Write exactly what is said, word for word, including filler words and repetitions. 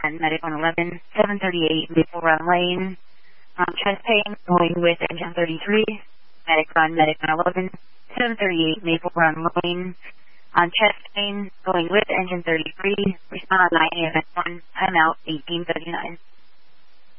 one, Medic one eleven, seven thirty-eight, Maple Run Lane. Um, chest pain, going with engine thirty-three, Medic one, Medic one eleven, seven thirty-eight, Maple Run Lane. On chest pain, going with engine thirty-three, respond nine A M S one, timeout eighteen thirty-nine.